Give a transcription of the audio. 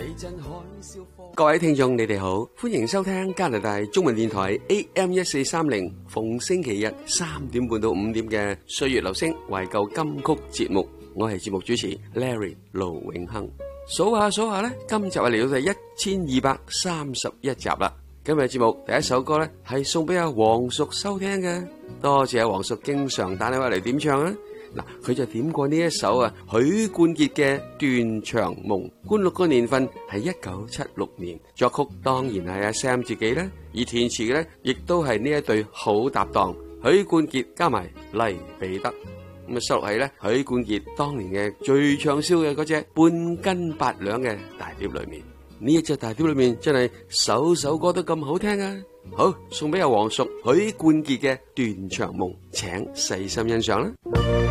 各位聽眾，你哋好，歡迎收聽加拿大中文電台 AM1430，逢星期日3點半到5點嘅歲月留聲懷舊金曲節目，我係節目主持 Larry 盧永亨。數下咧，今集係嚟到第1231集啦。今日節目第一首歌咧係送俾阿黃淑收聽嘅，多謝阿黃淑經常打電話嚟點唱啊！嗱，佢就點過呢一首許冠傑嘅《斷腸夢》，灌錄個年份係1976年，作曲當然係阿 Sam 自己啦，而填詞嘅咧亦都係呢一對好搭檔許冠傑加埋黎彼得。咁啊收錄喺咧許冠傑當年嘅最暢銷嘅嗰隻半斤八兩嘅大碟裏面。呢一隻大碟裏面真係首首歌都咁好聽啊！好，送俾阿黃淑許冠傑嘅《斷腸夢》，請細心欣賞啦。